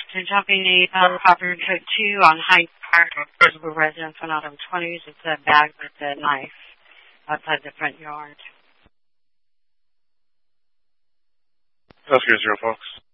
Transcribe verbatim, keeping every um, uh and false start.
To jumping a helicopter code two on Hyde Park. Visible residents went out of twenties with a bag with a knife outside the front yard. Oscar Zero, folks.